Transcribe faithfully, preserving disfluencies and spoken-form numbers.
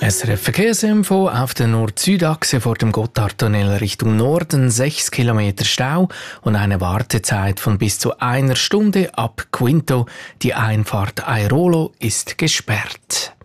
S R F Verkehrsinfo auf der Nord-Süd-Achse vor dem Gotthardtunnel Richtung Norden sechs Kilometer Stau und eine Wartezeit von bis zu einer Stunde ab Quinto. Die Einfahrt Airolo ist gesperrt.